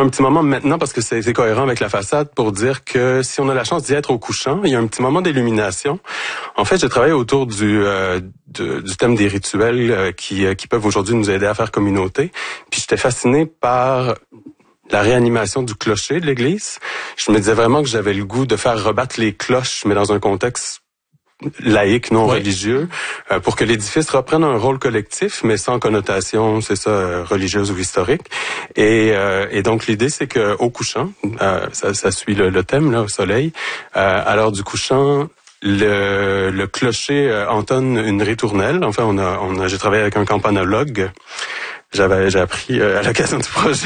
un petit moment maintenant parce que c'est cohérent avec la façade pour dire que si on a la chance d'y être au couchant, il y a un petit moment d'illumination. En fait, j'ai travaillé autour du thème des rituels qui peuvent aujourd'hui nous aider à faire communauté. Puis j'étais fasciné par la réanimation du clocher de l'église. Je me disais vraiment que j'avais le goût de faire rebattre les cloches, mais dans un contexte laïque, non religieux, pour que l'édifice reprenne un rôle collectif, mais sans connotation, c'est ça, religieuse ou historique. Et donc l'idée, c'est que au couchant, ça suit le thème là, au soleil. À l'heure du couchant, le clocher entonne une ritournelle. Enfin, j'ai travaillé avec un campanologue. J'ai appris à l'occasion du projet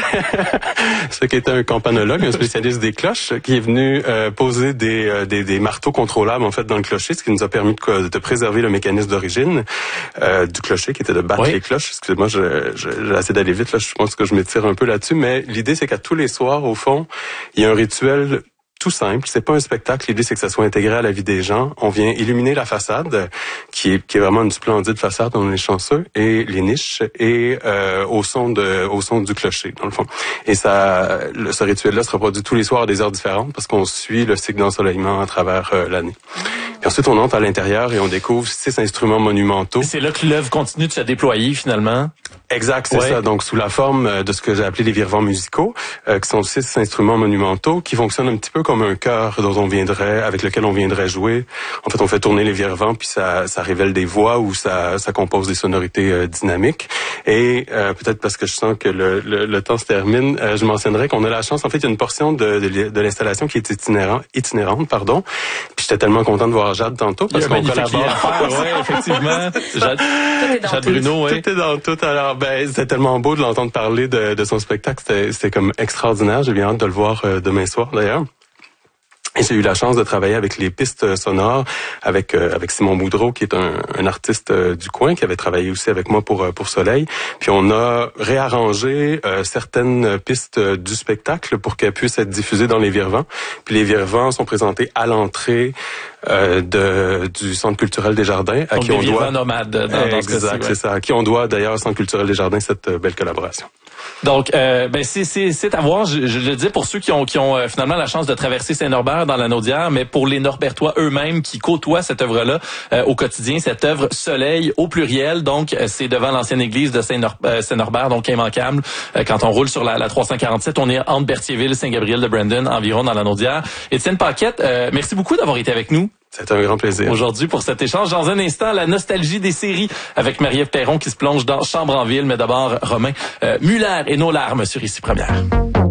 ce qu'était un campanologue, un spécialiste des cloches, qui est venu poser des marteaux contrôlables en fait dans le clocher, ce qui nous a permis de préserver le mécanisme d'origine du clocher, qui était de battre les cloches. Excusez-moi, j'essaie d'aller vite là, je pense que je m'étire un peu là-dessus, mais l'idée c'est qu'à tous les soirs, au fond, il y a un rituel tout simple, c'est pas un spectacle, l'idée c'est que ça soit intégré à la vie des gens. On vient illuminer la façade, qui est vraiment une splendide façade, on est chanceux, et les niches, et au son du clocher, dans le fond. Et ce rituel-là se reproduit tous les soirs à des heures différentes, parce qu'on suit le cycle d'ensoleillement à travers l'année. Puis ensuite, on entre à l'intérieur et on découvre 6 instruments monumentaux. C'est là que l'œuvre continue de se déployer, finalement. Exact, c'est ça. Donc, sous la forme de ce que j'ai appelé les virevents musicaux, qui sont 6 instruments monumentaux qui fonctionnent un petit peu comme un chœur avec lequel on viendrait jouer. En fait, on fait tourner les virevents, puis ça révèle des voix ou ça compose des sonorités dynamiques. Et peut-être parce que je sens que le temps se termine, je mentionnerais qu'on a la chance, en fait, il y a une portion de l'installation qui est itinérante, pardon. Puis j'étais tellement content de voir Jade tantôt parce qu'on collabore. Oui, effectivement. Jade Bruno, oui. Tout est dans tout. Alors, c'était tellement beau de l'entendre parler de son spectacle. C'était comme extraordinaire. J'ai bien hâte de le voir demain soir, d'ailleurs. Et j'ai eu la chance de travailler avec les pistes sonores, avec Simon Boudreau, qui est un artiste du coin, qui avait travaillé aussi avec moi pour Soleil. Puis on a réarrangé certaines pistes du spectacle pour qu'elles puissent être diffusées dans les virevents. Puis les virevents sont présentés à l'entrée du Centre culturel des Jardins, à qui on doit nomades dans exact, c'est ça, à qui on doit d'ailleurs au Centre culturel des Jardins cette belle collaboration. Donc, c'est à voir. Je le dis pour ceux qui ont finalement la chance de traverser Saint-Norbert dans la Naudière, mais pour les Norbertois eux-mêmes qui côtoient cette œuvre-là au quotidien, cette œuvre Soleil au pluriel. Donc, c'est devant l'ancienne église de Saint-Norbert, donc immanquable. Quand on roule sur la 347, on est entre Berthierville, Saint-Gabriel-de-Brandon, environ dans la Naudière. Étienne Paquette, merci beaucoup d'avoir été avec nous. C'est un grand plaisir. Aujourd'hui, pour cet échange, dans un instant, la nostalgie des séries avec Marie-Ève Perron qui se plonge dans Chambre en ville. Mais d'abord, Romain, Muller et nos larmes sur Ici Première.